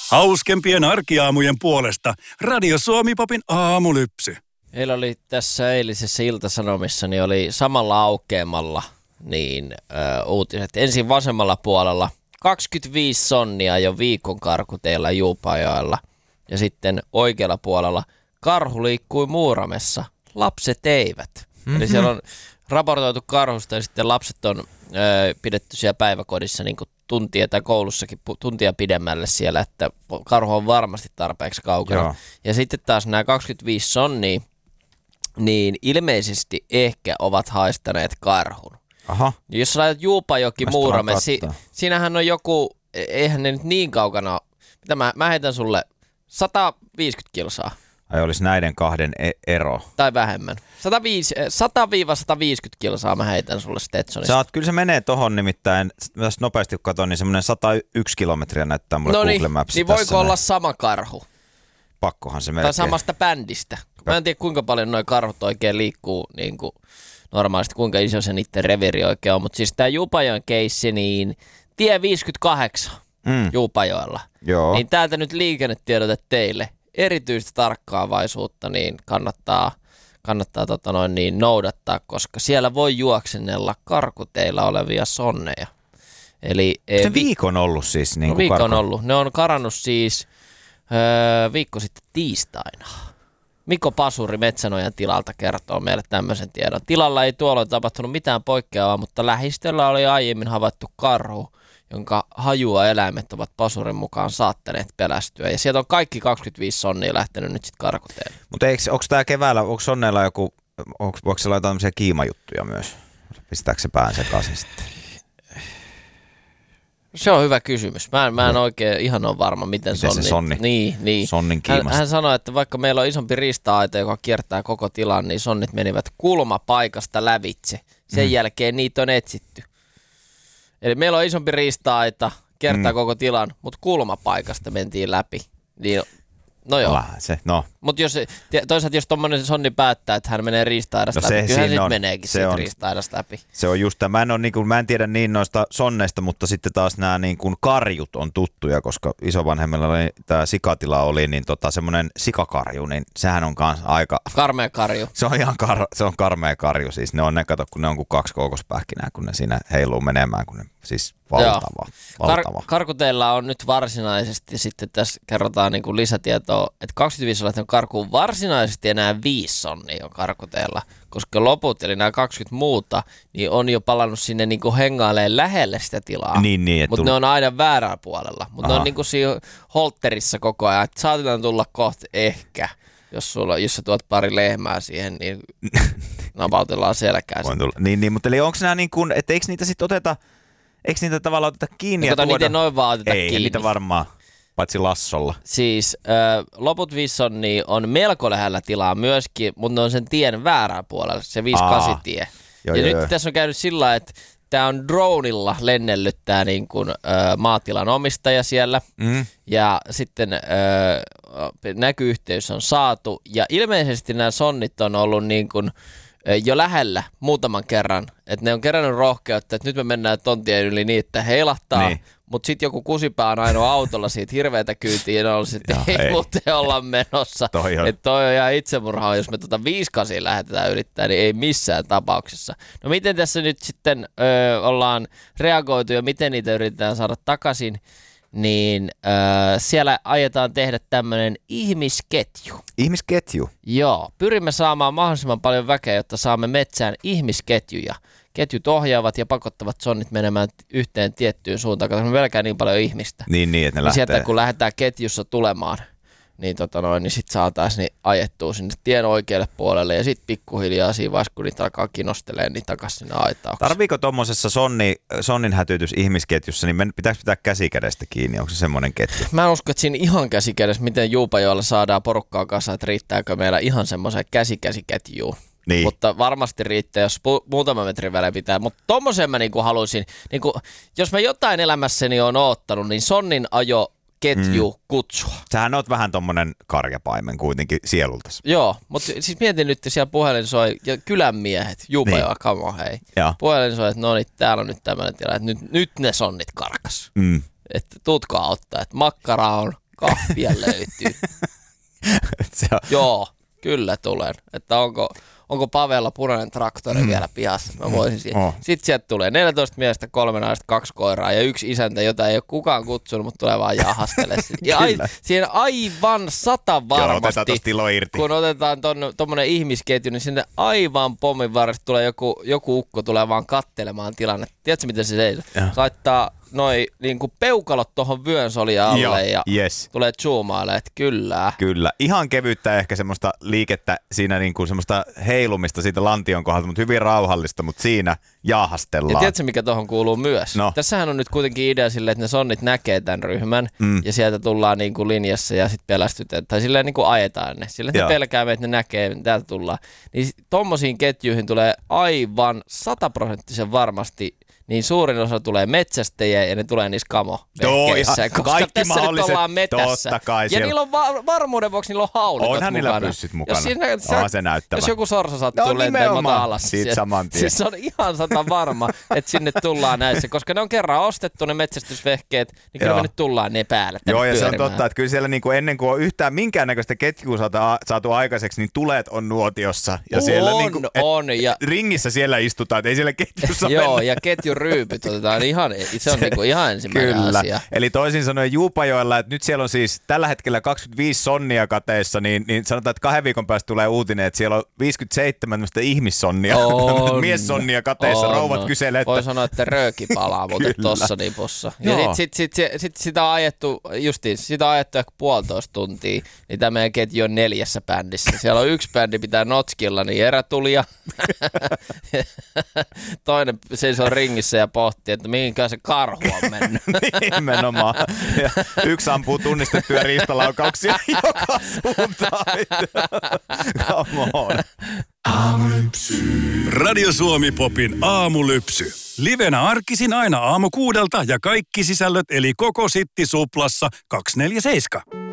Hauskempien arkiaamujen puolesta Radio Suomi-popin aamulypsy. Meillä oli tässä eilisessä Ilta-Sanomissa, niin oli samalla aukeamalla uutiset. Ensin vasemmalla puolella 25 sonnia jo viikon karkuteilla Juupajoella. Ja sitten oikealla puolella karhu liikkui Muuramessa, lapset eivät. Eli siellä on raportoitu karhusta ja sitten lapset on pidetty siellä päiväkodissa niin kuin tuntia tai koulussakin tuntia pidemmälle siellä, että karhu on varmasti tarpeeksi kaukana. Joo. Ja sitten taas nämä 25 sonnia, niin ilmeisesti ehkä ovat haistaneet karhun. Aha. Jos sä laitat Juupajoki Muurame, siinähän on joku, eihän ne nyt niin kaukana, mitä mä heitän sulle 150 kilsaa. Ai olisi näiden kahden ero. Tai vähemmän. 100-150 kilsaa mä heitän sulle Stetsonista. Kyllä se menee tohon nimittäin, jos nopeasti kun katson, niin semmoinen 101 kilometriä näyttää mulle Google Mapsissa. Niin voiko olla sama karhu? Pakkohan se melkein. Tai samasta bändistä. Mä en tiedä kuinka paljon noi karhut oikein liikkuu niin kuin normaalisti, kuinka iso se niiden reviiri oikein on. Mutta siis tää Juupajoen keissi, niin tie 58 Juupajoella. Joo. Niin täältä nyt liikennetiedote teille. Erityistä tarkkaavaisuutta niin kannattaa noudattaa, koska siellä voi juoksennella karkuteilla olevia sonneja. Eli se viikon ollut siis? Niin kuin viikon ollut. Ne on karannut siis viikko sitten tiistaina. Mikko Pasuri Metsänojan tilalta kertoo meille tämmöisen tiedon. Tilalla ei tuolloin tapahtunut mitään poikkeavaa, mutta lähistöllä oli aiemmin havaittu karhu, jonka hajua eläimet ovat Pasurin mukaan saattaneet pelästyä. Ja sieltä on kaikki 25 sonnia lähtenyt nyt sitten karkuteille. Mutta onko tämä keväällä, onko sonneilla joku, voiko se laittaa tämmöisiä kiimajuttuja myös? Pistääkö se pään sekaisin sitten? Se on hyvä kysymys. Mä en oikein ihan ole varma, miten se sonni? Niin. Sonnin kiimasta. Hän sanoi, että vaikka meillä on isompi riista-aita, joka kiertää koko tilan, niin sonnit menivät kulmapaikasta lävitse. Sen jälkeen niitä on etsitty. Eli meillä on isompi riista-aita, kiertää koko tilan, mutta kulmapaikasta mentiin läpi. Niin, no joo. Mutta toisaalta jos tommonen sonni päättää, että hän menee riista-aidasta läpi, kyllähän sitten meneekin siitä riista-aidasta läpi. Se on just tämä. Mä en tiedä niin noista sonneista, mutta sitten taas nämä niin kuin karjut on tuttuja, koska isovanhemmilla tämä sikatila oli, niin semmoinen sikakarju, niin sehän on kans aika... Karmea karju. Se on ihan karmea karju siis. Ne on ne, kato, kun ne on kuin 2 kookospähkinää, kun ne siinä heiluu menemään, kun ne siis... Valtava. Karkuteilla on nyt varsinaisesti, sitten tässä kerrotaan niin kuin lisätietoa, että 25 on lähtenyt karkuun varsinaisesti enää 5 sonnia on karkuteilla, koska loput, eli nämä 20 muuta, niin on jo palannut sinne niin kuin hengailemaan lähelle sitä tilaa. Niin, mutta ne on aina väärällä puolella. Mutta ne on niin kuin siinä holterissa koko ajan, että saatetaan tulla kohta ehkä. Jos sä tuot pari lehmää siihen, niin napautellaan selkään. Niin, mutta eli onko nämä niin kuin, että eikö niitä sitten eikö niitä tavallaan oteta kiinni ja tuoda? Niitä noin vaan oteta kiinni. Ei niitä varmaan, paitsi lassolla. Siis loput 5 sonnia on melko lähellä tilaa myöskin, mutta ne on sen tien väärän puolella, se 58-tie. Nyt tässä on käynyt sillä lailla, että tämä on dronilla lennellyt tämä niin kuin, maatilan omistaja siellä. Ja sitten näkyyhteys on saatu. Ja ilmeisesti nämä sonnit on ollut niin kuin jo lähellä muutaman kerran, että ne on kerännyt rohkeutta, että nyt me mennään tontien yli niin, että heilahtaa, mutta sitten joku kusipää on ainoa autolla siitä hirveätä kyytiä, ja on sitten ei muuten olla menossa. Että toi on ihan itsemurhaa, jos me 5-8 lähdetään ylittää, niin ei missään tapauksessa. No miten tässä nyt sitten ollaan reagoitu ja miten niitä yritetään saada takaisin? Niin siellä aiotaan tehdä tämmöinen ihmisketju. Ihmisketju? Joo, pyrimme saamaan mahdollisimman paljon väkeä, jotta saamme metsään ihmisketjuja. Ketjut ohjaavat ja pakottavat sonnit menemään yhteen tiettyyn suuntaan, koska me pelkää niin paljon ihmistä. Niin, että ne lähtee. Sieltä kun lähdetään ketjussa tulemaan, niin, niin sitten saataisiin niin ajettua sinne tien oikealle puolelle ja sitten pikkuhiljaa siinä vaiheessa, kun niitä alkaa kinostelemaan, niin takaisin sinne aitaukseen. Tarviiko tuommoisessa sonnin hätytys ihmisketjussa, niin pitääkö pitää käsikädestä kiinni? Onko se semmoinen ketju? Mä en usko, että siinä ihan käsikädessä, miten Juupajoella saadaan porukkaa kasaan, että riittääkö meillä ihan semmoiseen käsikäsiketjuun. Niin. Mutta varmasti riittää, jos muutama metrin välein pitää. Mutta tommosen mä niinku haluaisin, niinku, jos mä jotain elämässäni on oottanut, niin sonnin ajo ketju kutsua. Sähän oot vähän tommonen karjapaimen kuitenkin sielultas. Joo, mutta siis mietin nyt, että siellä puhelin soi, ja kylän miehet, Juupajoella, come on, hei. Puhelin soi, että no niin, täällä on nyt tämmöinen tilanne, että nyt ne sonnit karkas. Että tuutko auttaa, että makkara on kahvia löytyy. Joo, kyllä tulen. Että onko Pavella punainen traktori vielä pihassa? Mä voisin siihen. Sitten sieltä tulee 14 miestä, 3 naista, 2 koiraa ja 1 isäntä, jota ei ole kukaan kutsunut, mutta tulee vaan jahastelemaan. Ja siihen aivan 100 varmasti, kun otetaan tommonen ihmisketju, niin sinne aivan pommin varresta tulee joku ukko tulee vaan kattelemaan tilannetta. Tiedätkö, miten se seisoo? Laittaa noi niinku peukalot tohon vyönsolin alle ja tulee zoomailemaan, että kyllä. Kyllä. Ihan kevyttä ehkä semmoista liikettä siinä niinku semmoista heilumista siitä lantion kohdalta, mutta hyvin rauhallista, mutta siinä jaahastellaan. Ja tiedätkö, mikä tohon kuuluu myös? No. Tässähän on nyt kuitenkin idea silleen, että ne sonnit näkee tämän ryhmän ja sieltä tullaan niinku linjassa ja sitten pelästytään. Tai silleen niinku ajetaan ne. Silleen, että ne pelkää, että ne näkee, täältä tullaan. Niin tommosiin ketjuihin tulee aivan 100% varmasti niin suurin osa tulee metsästäjiä ja ne tulee niissä kamovehkeissä, koska tässä nyt ollaan metässä. Ja niillä on varmuuden vuoksi niillä on haulikot onhan mukana. Niillä pyssyt mukana. Se näyttävä. Jos joku sorsa sattuu lentämään alas. Siitä saman tien. Siis on ihan 100 varma, että sinne tullaan näissä, koska ne on kerran ostettu ne metsästysvehkeet, niin kyllä me nyt tullaan ne päälle. Joo, ja se on totta, että kyllä siellä niinku ennen kuin on yhtään minkäännäköistä ketjua saatu aikaiseksi, niin tulet on nuotiossa. Ja siellä ja ringissä siellä istutaan, että ei siellä ketjussa joo, ja ketjuryypyt otetaan se on niinku ihan ensimmäinen kyllä. asia. Eli toisin sanoen Juupajoella, että nyt siellä on siis tällä hetkellä 25 sonnia kateissa, niin sanotaan, että 2 viikon päästä tulee uutinen, että siellä on 57 ihmissonnia, miessonnia kateissa, rouvat kyselee. Voi sanoa, että rööki palaa muuten tossa nipussa. Ja sit sitä on ajettu, justiin, sitä on ajettu ehkä 1,5 tuntia, niin tämä meidän ketju on 4 bändissä. Siellä on 1 bändi pitää notskilla, niin erätulija. Toinen seisoo ringissä ja pohtii, että mihinkään se karhu on mennyt. Nimenomaan. Ja 1 ampuu tunnistettuja riistalaukauksia joka suuntaan. Come on. Radio Suomi Popin aamulypsy. Livenä arkisin aina aamu 6 ja kaikki sisällöt eli koko Sitti Suplassa 247.